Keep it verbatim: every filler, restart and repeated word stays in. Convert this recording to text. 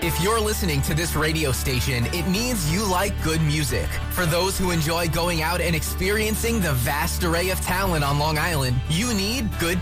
If you're listening to this radio station, it means you like good music. For those who enjoy going out and experiencing the vast array of talent on Long Island, you need good